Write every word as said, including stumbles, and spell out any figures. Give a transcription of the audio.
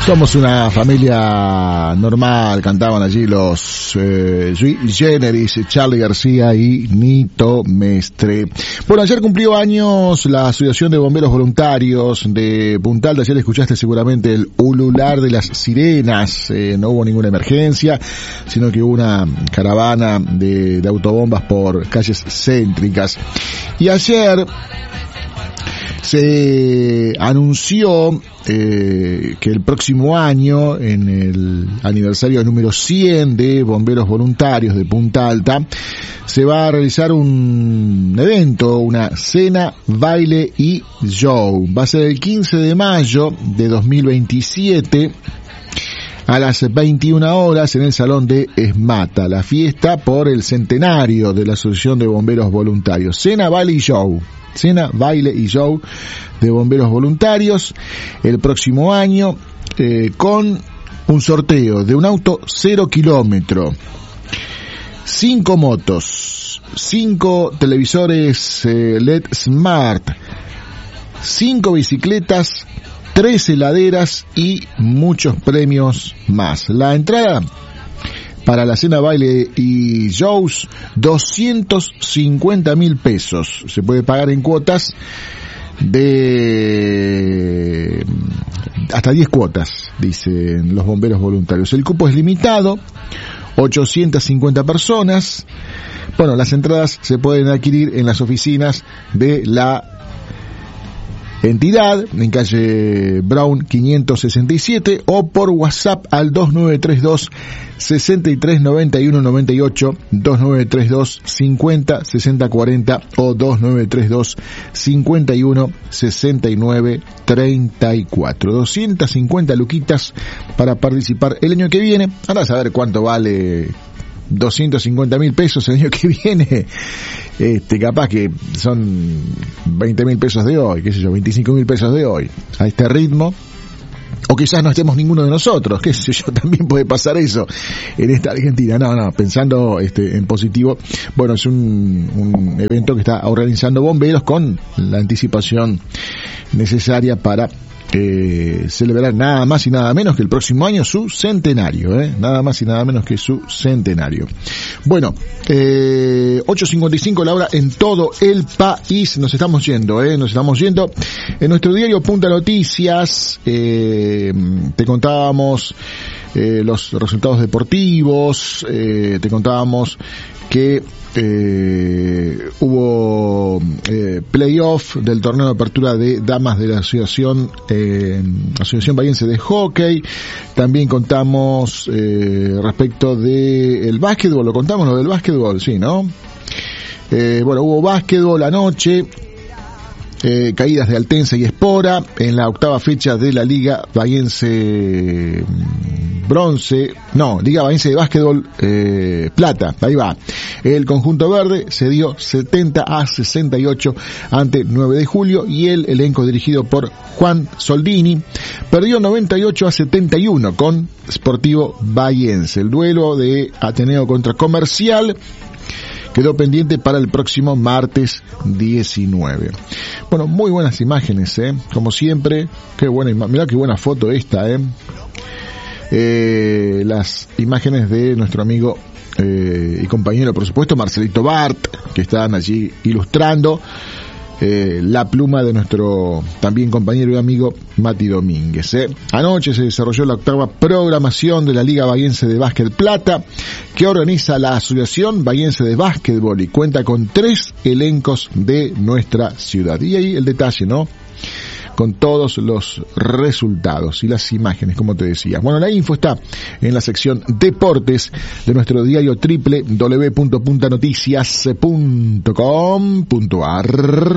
Somos una familia normal, cantaban allí los eh, Generis, Charly García y Nito Mestre. Bueno, ayer cumplió años la Asociación de Bomberos Voluntarios de Punta Alta. Ayer escuchaste seguramente el ulular de las sirenas. Eh, no hubo ninguna emergencia, sino que hubo una caravana de, de autobombas por calles céntricas. Y ayer se anunció eh, que el próximo año, en el aniversario número cien de Bomberos Voluntarios de Punta Alta, se va a realizar un evento, una cena, baile y show. Va a ser el quince de mayo de dos mil veintisiete a las veintiuna horas en el Salón de Esmata. La fiesta por el centenario de la Asociación de Bomberos Voluntarios. Cena, baile y show. Cena, baile y show de bomberos voluntarios el próximo año, eh, con un sorteo de un auto cero kilómetro, cinco motos, cinco televisores eh, L E D Smart, cinco bicicletas, tres heladeras y muchos premios más. La entrada para la cena, baile y shows, doscientos cincuenta mil pesos. Se puede pagar en cuotas de hasta diez cuotas, dicen los bomberos voluntarios. El cupo es limitado, ochocientas cincuenta personas. Bueno, las entradas se pueden adquirir en las oficinas de la entidad, en calle Brown quinientos sesenta y siete, o por WhatsApp al dos nueve tres dos, seis tres nueve uno nueve ocho, dos nueve tres dos, cincuenta, sesenta cuarenta o dos nueve tres dos, cincuenta y uno, sesenta y nueve, treinta y cuatro. doscientas cincuenta luquitas para participar el año que viene. Ahora a saber cuánto vale doscientos cincuenta mil pesos el año que viene. Este, capaz que son veinte mil pesos de hoy, qué sé yo, veinticinco mil pesos de hoy, a este ritmo. O quizás no estemos ninguno de nosotros, qué sé yo, también puede pasar eso en esta Argentina. No, no, pensando este en positivo. Bueno, es un, un evento que está organizando Bomberos con la anticipación necesaria para Eh, celebrar nada más y nada menos que el próximo año su centenario, eh, nada más y nada menos que su centenario. Bueno, eh, ocho cincuenta y cinco la hora en todo el país. Nos estamos yendo, eh, nos estamos yendo. En nuestro diario Punta Noticias eh, te contábamos eh, los resultados deportivos, eh, te contábamos que eh, hubo eh, playoff del torneo de apertura de damas de la asociación eh, Asociación Bahiense de Hockey. También contamos eh, respecto de el básquetbol, lo contamos lo del básquetbol, sí, ¿no? Eh, bueno, hubo básquetbol anoche. Eh, caídas de Altense y Espora en la octava fecha de la Liga Bahiense Bronce, no, Liga Bahiense de Básquetbol eh, Plata, ahí va. El conjunto verde se dio setenta a sesenta y ocho ante nueve de julio y el elenco dirigido por Juan Soldini perdió noventa y ocho a setenta y uno con Sportivo Bahiense. El duelo de Ateneo contra Comercial quedó pendiente para el próximo martes diecinueve. Bueno, muy buenas imágenes, eh, como siempre. Qué buena imagen, mirá qué buena foto esta, eh. Eh, las imágenes de nuestro amigo eh, y compañero, por supuesto, Marcelito Bart, que están allí ilustrando Eh, la pluma de nuestro también compañero y amigo Mati Domínguez. Eh. Anoche se desarrolló la octava programación de la Liga Bahiense de Básquet Plata, que organiza la Asociación Bahiense de Básquetbol y cuenta con tres elencos de nuestra ciudad. Y ahí el detalle, ¿no? Con todos los resultados y las imágenes, como te decía. Bueno, la info está en la sección Deportes de nuestro diario doble u doble u doble u punto punta noticias punto com punto a r.